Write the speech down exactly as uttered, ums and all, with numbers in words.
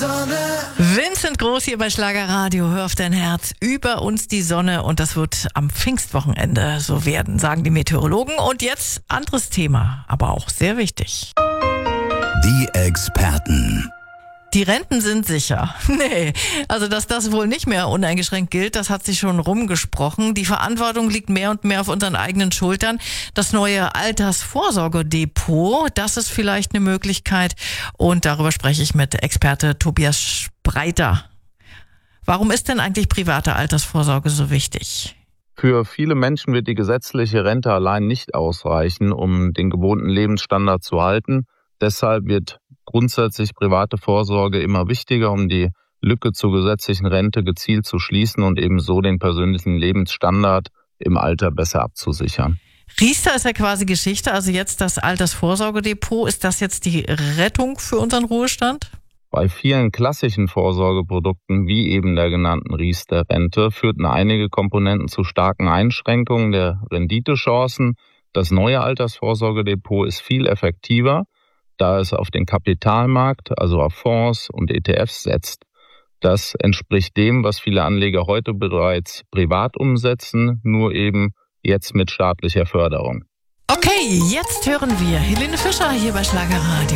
Vincent Groß hier bei Schlagerradio. Hör auf dein Herz. Über uns die Sonne, und das wird am Pfingstwochenende so werden, sagen die Meteorologen. Und jetzt anderes Thema, aber auch sehr wichtig. Die Experten. Die Renten sind sicher. Nee, also dass das wohl nicht mehr uneingeschränkt gilt, das hat sich schon rumgesprochen. Die Verantwortung liegt mehr und mehr auf unseren eigenen Schultern. Das neue Altersvorsorgedepot, das ist vielleicht eine Möglichkeit. Und darüber spreche ich mit Experte Tobias Spreiter. Warum ist denn eigentlich private Altersvorsorge so wichtig? Für viele Menschen wird die gesetzliche Rente allein nicht ausreichen, um den gewohnten Lebensstandard zu halten. Deshalb wird grundsätzlich private Vorsorge immer wichtiger, um die Lücke zur gesetzlichen Rente gezielt zu schließen und eben so den persönlichen Lebensstandard im Alter besser abzusichern. Riester ist ja quasi Geschichte, also jetzt das Altersvorsorgedepot. Ist das jetzt die Rettung für unseren Ruhestand? Bei vielen klassischen Vorsorgeprodukten, wie eben der genannten Riester-Rente, führten einige Komponenten zu starken Einschränkungen der Renditechancen. Das neue Altersvorsorgedepot ist viel effektiver, da es auf den Kapitalmarkt, also auf Fonds und E T Fs setzt. Das entspricht dem, was viele Anleger heute bereits privat umsetzen, nur eben jetzt mit staatlicher Förderung. Okay, jetzt hören wir Helene Fischer hier bei Schlagerradio.